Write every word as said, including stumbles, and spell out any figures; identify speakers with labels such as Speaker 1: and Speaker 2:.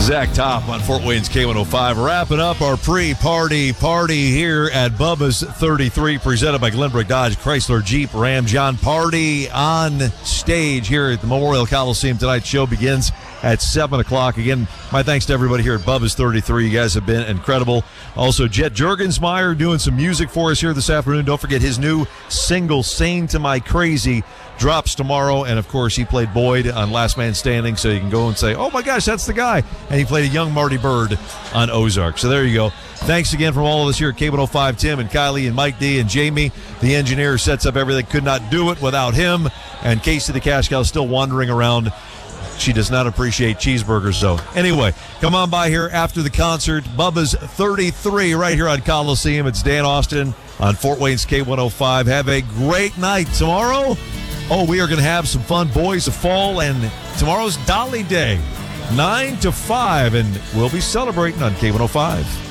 Speaker 1: Zach Top on Fort Wayne's K one oh five, wrapping up our pre-party party here at Bubba's thirty-three, presented by Glenbrook Dodge, Chrysler, Jeep, Ram, John. Party on stage here at the Memorial Coliseum. Tonight's show begins at seven o'clock. Again, my thanks to everybody here at Bubba's thirty-three. You guys have been incredible. Also, Jet Jurgensmeyer doing some music for us here this afternoon. Don't forget his new single, Sane to My Crazy, drops tomorrow. And, of course, he played Boyd on Last Man Standing, so you can go and say, oh, my gosh, that's the guy. And he played a young Marty Bird on Ozark. So there you go. Thanks again from all of us here at K one oh five, Tim and Kylie and Mike D and Jamie. The engineer sets up everything. Could not do it without him. And Casey the Cash Cow is still wandering around. She does not appreciate cheeseburgers, though. Anyway, come on by here after the concert. Bubba's thirty-three right here on Coliseum. It's Dan Austin on Fort Wayne's K one oh five. Have a great night. Tomorrow, oh, we are going to have some fun Boys of Fall, and tomorrow's Dolly Day, nine to five, and we'll be celebrating on K one oh five.